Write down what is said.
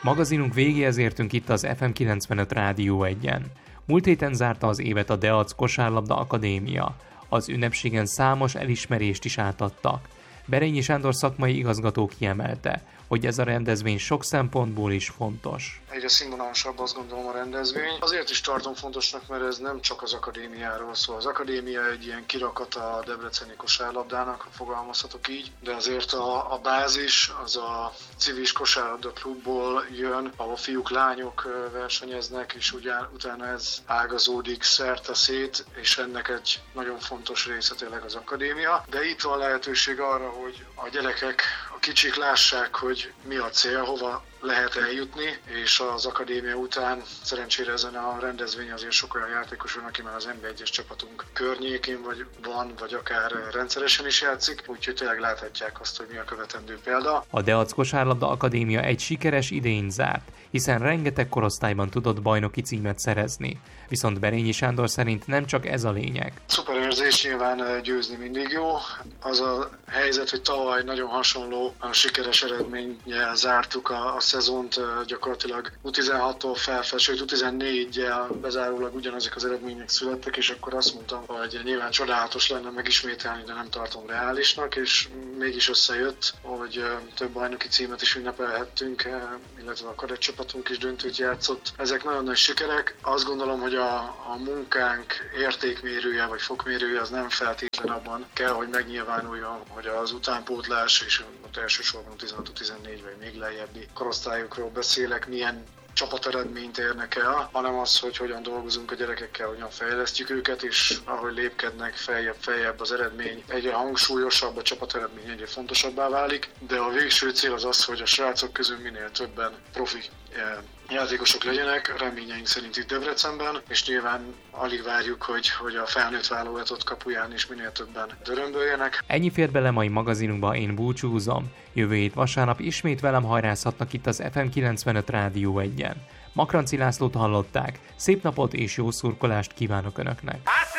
Magazinunk végéhez értünk itt az FM 95 Rádió 1-en. Múlt héten zárta az évet a Deac Kosárlabda Akadémia. Az ünnepségen számos elismerést is átadtak. Berényi Sándor szakmai igazgató kiemelte, hogy ez a rendezvény sok szempontból is fontos. Egyre színvonalasabb, azt gondolom, a rendezvény. Azért is tartom fontosnak, mert ez nem csak az akadémiáról szól. Az akadémia egy ilyen kirakat a debreceni kosárlabdának, ha fogalmazhatok így, de azért a bázis az a civil kosárlabda klubból jön, ahol fiúk, lányok versenyeznek, és utána ez ágazódik szerte szét, és ennek egy nagyon fontos része tényleg az akadémia. De itt van lehetőség arra, hogy a gyerekek, a kicsik lássák, hogy mi a cél, hova lehet eljutni, és az akadémia után szerencsére ezen a rendezvény azért sok olyan játékos van, aki már az NB1-es csapatunk környékén vagy akár rendszeresen is játszik, úgyhogy tényleg láthatják azt, hogy mi a követendő példa. A Deac Kosárlabda Akadémia egy sikeres idényt zárt, hiszen rengeteg korosztályban tudott bajnoki címet szerezni. Viszont Berényi Sándor szerint nem csak ez a lényeg. Szuper érzés, nyilván győzni mindig jó. Az a helyzet, hogy tavaly nagyon hasonló sikeres eredménnyel zártuk a szezont, gyakorlatilag U16-tól felfelé, sőt U14-jel bezárólag ugyanazok az eredmények születtek, és akkor azt mondtam, hogy nyilván csodálatos lenne megismételni, de nem tartom reálisnak, és mégis összejött, hogy több bajnoki címet is ünnepelhettünk, illetve a kadettcsapatunk is döntőt játszott. Ezek nagyon nagy sikerek. Azt gondolom, hogy a munkánk értékmérője vagy fokmérője az nem feltétlen abban kell, hogy megnyilvánuljon, hogy az utánpótlás és ott elsősorban 16-14 vagy még lejjebbi korosztályokról beszélek, milyen csapateledményt érnek el, hanem az, hogy hogyan dolgozunk a gyerekekkel, hogyan fejlesztjük őket, és ahogy lépkednek feljebb az eredmény, egyre hangsúlyosabb, a csapateledmény egyre fontosabbá válik, de a végső cél az az, hogy a srácok közül minél többen profi játékosok legyenek, reményeink szerint itt Debrecenben, és nyilván alig várjuk, hogy a felnőtt válogatott kapuján is minél többen dörömböljenek. Ennyi fér bele mai magazinunkba, én búcsúzom. Jövő hét vasárnap ismét velem hajrázhatnak itt az FM 95 Rádió 1-en. Makranci Lászlót hallották, szép napot és jó szurkolást kívánok Önöknek!